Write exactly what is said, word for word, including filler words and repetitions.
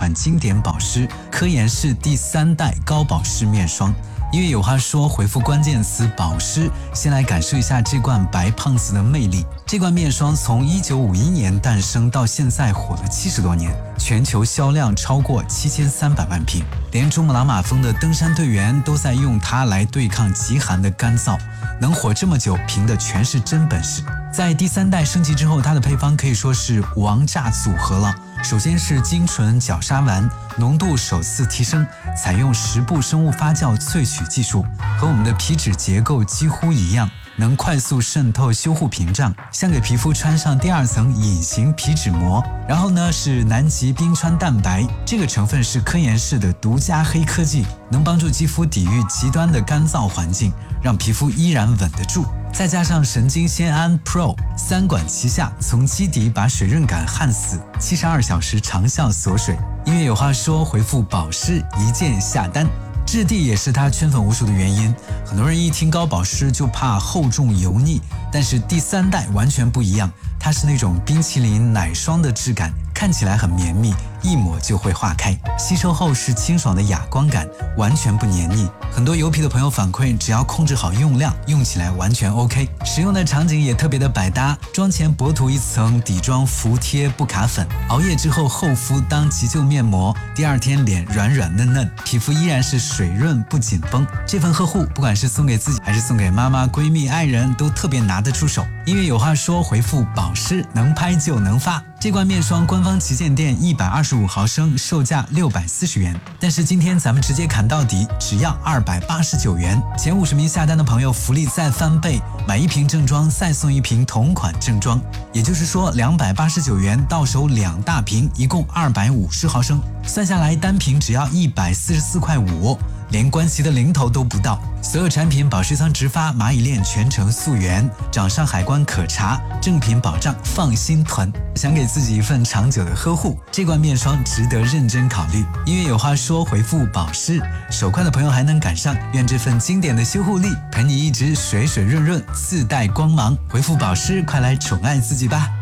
款经典保湿科颜氏第三代高保湿面霜。因为有话说，回复关键词保湿，先来感受一下这罐白胖子的魅力。这罐面霜从一九五一年诞生到现在火了七十多年，全球销量超过七千三百万瓶，连珠穆朗玛峰的登山队员都在用它来对抗极寒的干燥。能火这么久，凭的全是真本事。在第三代升级之后，它的配方可以说是王炸组合了。首先是精纯角鲨烷，浓度首次提升，采用十步生物发酵萃取技术，和我们的皮脂结构几乎一样，能快速渗透修护屏障，像给皮肤穿上第二层隐形皮脂膜。然后呢是南极冰川蛋白，这个成分是科颜氏的独家黑科技，能帮助肌肤抵御极端的干燥环境，让皮肤依然稳得住。再加上神经酰胺 Pro， 三管齐下，从基底把水润感焊死，七十二小时长效锁水。因为有话说，回复保湿一键下单。质地也是它圈粉无数的原因，很多人一听高保湿就怕厚重油腻，但是第三代完全不一样，它是那种冰淇淋奶霜的质感，看起来很绵密，一抹就会化开，吸收后是清爽的哑光感，完全不黏腻。很多油皮的朋友反馈，只要控制好用量，用起来完全 OK。 使用的场景也特别的百搭，妆前薄涂一层底妆服贴不卡粉，熬夜之后厚敷当急救面膜，第二天脸软软嫩嫩，皮肤依然是水润不紧绷。这份呵护，不管是送给自己还是送给妈妈、闺蜜、爱人，都特别拿得出手。因为有话说，回复保湿能拍就能发。这罐面霜官方旗舰店一百二十五毫升，售价六百四十元，但是今天咱们直接砍到底，只要二百八十九元。前五十名下单的朋友福利再翻倍，买一瓶正装再送一瓶同款正装，也就是说两百八十九元到手两大瓶，一共二百五十毫升，算下来单瓶只要一百四十四块五，连关系的零头都不到。所有产品保湿仓直发，蚂蚁链全程溯源，掌上海关可查，正品保障，放心囤。想给自己一份长久的呵护，这罐面霜值得认真考虑。因为有话说，回复保湿，手快的朋友还能赶上，愿这份经典的修护力陪你一直水水润润，自带光芒。回复保湿，快来宠爱自己吧。